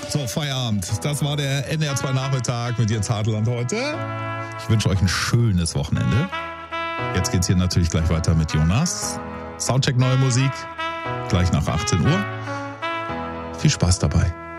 So, Feierabend. Das war der NDR 2 Nachmittag mit Jens Hartland heute. Ich wünsche euch ein schönes Wochenende. Jetzt geht's hier natürlich gleich weiter mit Jonas. Soundcheck neue Musik. Gleich nach 18 Uhr. Viel Spaß dabei.